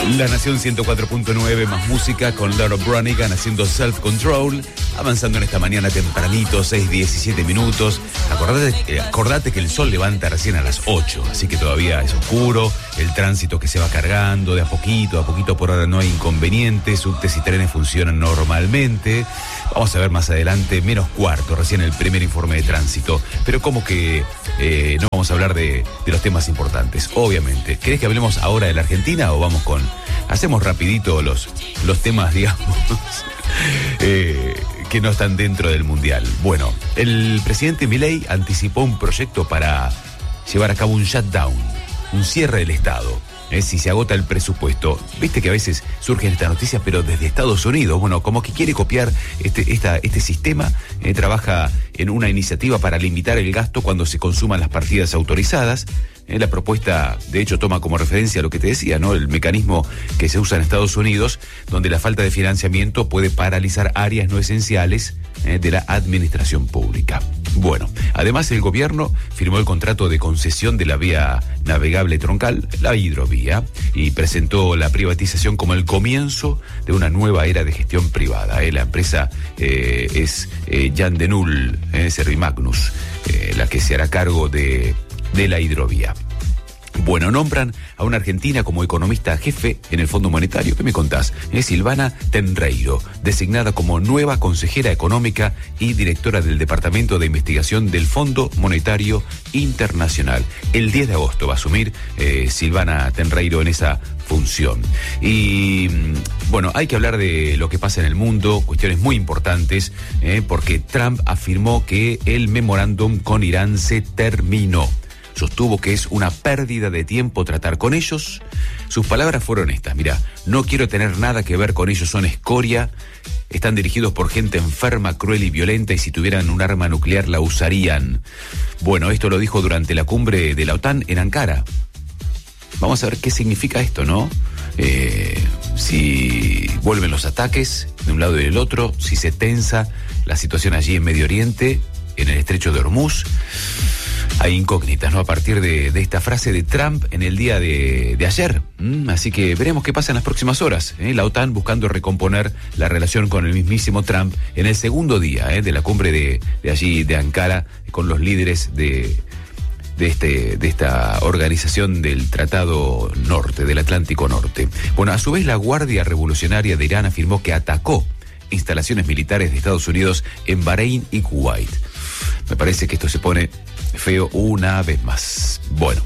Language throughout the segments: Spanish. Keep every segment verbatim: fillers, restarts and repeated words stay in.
La Nación ciento cuatro punto nueve, más música con Laura Branigan haciendo Self Control, avanzando en esta mañana tempranito, seis diecisiete minutos. Acordate, acordate que el sol levanta recién a las ocho, así que todavía es oscuro, el tránsito que se va cargando de a poquito, a poquito por ahora no hay inconvenientes, subtes y trenes funcionan normalmente. Vamos a ver más adelante, menos cuarto, recién el primer informe de tránsito, pero como que eh, no vamos a hablar de, de los temas importantes, obviamente. ¿Querés que hablemos ahora de la Argentina o vamos con... Hacemos rapidito los, los temas, digamos, eh, que no están dentro del Mundial? Bueno, el presidente Milei anticipó un proyecto para llevar a cabo un shutdown, un cierre del Estado. Eh, si se agota el presupuesto. Viste que a veces surgen estas noticias, pero desde Estados Unidos, bueno, como que quiere copiar este, esta, este sistema, eh, trabaja en una iniciativa para limitar el gasto cuando se consuman las partidas autorizadas. Eh, la propuesta, de hecho, toma como referencia lo que te decía, ¿no? El mecanismo que se usa en Estados Unidos, donde la falta de financiamiento puede paralizar áreas no esenciales eh, de la administración pública. Bueno, además el gobierno firmó el contrato de concesión de la vía navegable troncal, la hidrovía, y presentó la privatización como el comienzo de una nueva era de gestión privada. Eh. La empresa eh, es eh, Jan de Null, eh, Servimagnus, eh, la que se hará cargo de, de la hidrovía. Bueno, nombran a una argentina como economista jefe en el Fondo Monetario. ¿Qué me contás? Es Silvana Tenreiro, designada como nueva consejera económica y directora del Departamento de Investigación del Fondo Monetario Internacional. El diez de agosto va a asumir eh, Silvana Tenreiro en esa función. Y bueno, hay que hablar de lo que pasa en el mundo, cuestiones muy importantes, eh, porque Trump afirmó que el memorándum con Irán se terminó. Sostuvo que es una pérdida de tiempo tratar con ellos. Sus palabras fueron estas: mirá, no quiero tener nada que ver con ellos, son escoria, están dirigidos por gente enferma, cruel y violenta, y si tuvieran un arma nuclear la usarían. Bueno, esto lo dijo durante la cumbre de la OTAN en Ankara. Vamos a ver qué significa esto, ¿no? Eh, si vuelven los ataques de un lado y del otro, si se tensa la situación allí en Medio Oriente, en el estrecho de Hormuz. Hay incógnitas, ¿no? A partir de, de esta frase de Trump en el día de, de ayer. ¿Mm? Así que veremos qué pasa en las próximas horas. ¿eh? La OTAN buscando recomponer la relación con el mismísimo Trump en el segundo día ¿eh? de la cumbre de, de allí, de Ankara, con los líderes de, de, este, de esta organización del Tratado Norte, del Atlántico Norte. Bueno, a su vez la Guardia Revolucionaria de Irán afirmó que atacó instalaciones militares de Estados Unidos en Bahrein y Kuwait. Me parece que esto se pone feo una vez más. Bueno,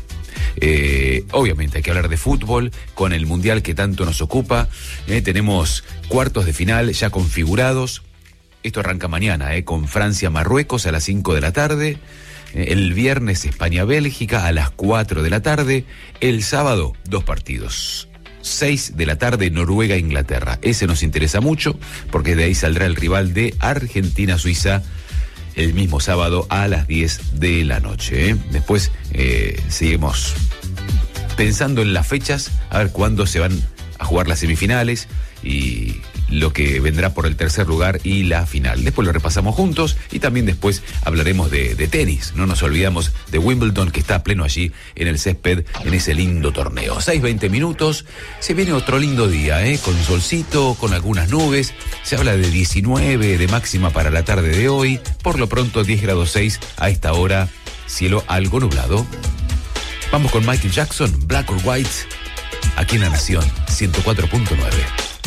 eh, obviamente hay que hablar de fútbol con el Mundial que tanto nos ocupa. Eh, tenemos cuartos de final ya configurados. Esto arranca mañana, eh, con Francia-Marruecos a las cinco de la tarde. Eh, el viernes España-Bélgica a las cuatro de la tarde. El sábado, dos partidos. seis de la tarde, Noruega-Inglaterra. Ese nos interesa mucho porque de ahí saldrá el rival de Argentina-Suiza el mismo sábado a las diez de la noche. ¿eh? Después eh, seguimos pensando en las fechas, a ver cuándo se van a jugar las semifinales y lo que vendrá por el tercer lugar y la final. Después lo repasamos juntos y también después hablaremos de, de tenis. No nos olvidamos de Wimbledon, que está a pleno allí en el césped, en ese lindo torneo. seis veinte minutos, se viene otro lindo día, ¿eh? Con solcito, con algunas nubes. Se habla de diecinueve de máxima para la tarde de hoy. Por lo pronto diez grados seis a esta hora, cielo algo nublado. Vamos con Michael Jackson, Black or White, aquí en La Nación ciento cuatro punto nueve.